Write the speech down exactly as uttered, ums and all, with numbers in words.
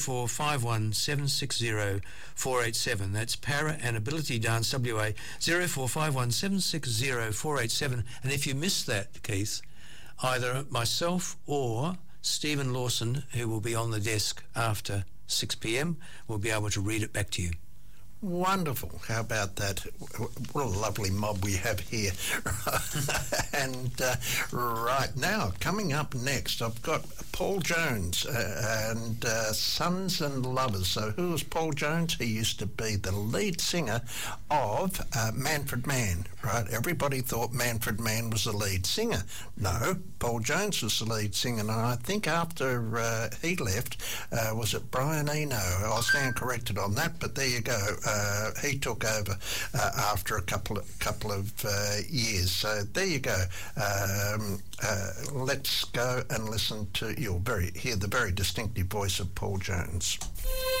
four five one seven six zero four eight seven. That's Para and Ability Dance W A zero four five one seven six zero four eight seven. And if you missed that, Keith, either myself or Stephen Lawson, who will be on the desk after six p.m, will be able to read it back to you. Wonderful. How about that? What a lovely mob we have here. And uh, right now, coming up next, I've got Paul Jones uh, and uh, Sons and Lovers. So who was Paul Jones? He used to be the lead singer of uh, Manfred Mann, right? Everybody thought Manfred Mann was the lead singer. No, Paul Jones was the lead singer. And I think after uh, he left, uh, was it Brian Eno? I'll stand corrected on that, but there you go. Uh, he took over uh, after a couple of, couple of uh, years. So there you go. Um, uh, let's go and listen to, you'll very hear the very distinctive voice of Paul Jones.